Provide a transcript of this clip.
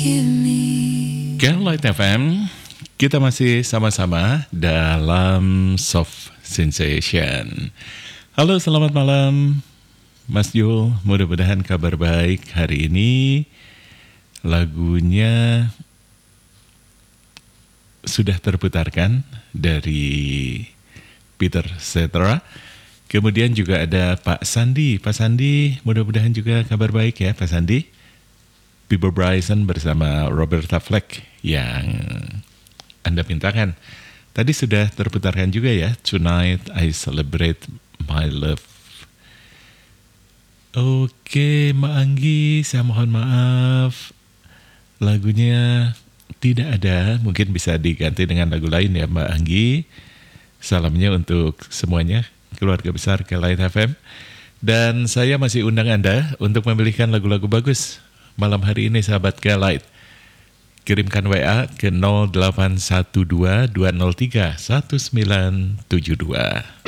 Light FM, kita masih sama-sama dalam Soft Sensation. Halo, selamat malam Mas Jul, mudah-mudahan kabar baik hari ini. Lagunya sudah terputarkan dari Peter Cetera. Kemudian juga ada Pak Sandi. Pak Sandi, mudah-mudahan juga kabar baik ya Pak Sandi. Bieber Bryson bersama Roberta Fleck yang Anda mintakan. Tadi sudah terputarkan juga ya, Tonight I Celebrate My Love. Oke, Mbak Anggi, saya mohon maaf. Lagunya tidak ada, mungkin bisa diganti dengan lagu lain ya Mbak Anggi. Salamnya untuk semuanya, keluarga besar Light FM. Dan saya masih undang Anda untuk memilihkan lagu-lagu bagus malam hari ini sahabat Light. Kirimkan WA ke 0812 203 1972.